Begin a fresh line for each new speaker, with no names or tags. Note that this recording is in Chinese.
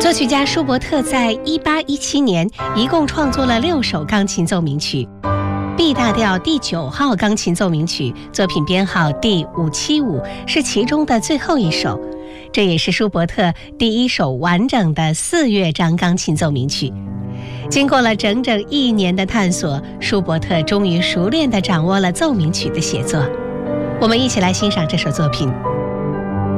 作曲家舒伯特在1817年一共创作了6首钢琴奏鸣曲。B 大调第9号钢琴奏鸣曲，作品编号第575，是其中的最后一首。这也是舒伯特第1首完整的4乐章钢琴奏鸣曲。经过了整整1年的探索，舒伯特终于熟练地掌握了奏鸣曲的写作。我们一起来欣赏这首作品。